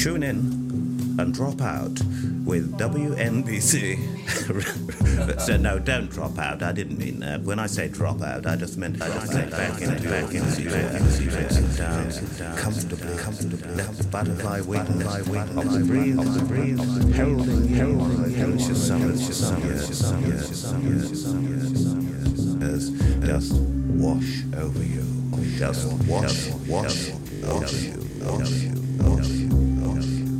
Tune in and drop out with WNBC. So no, don't drop out. I didn't mean that. When I say drop out, I just meant back into sit down, comfortably. Let the butterfly wing of the breeze, holding just wash over you. Just wash over you.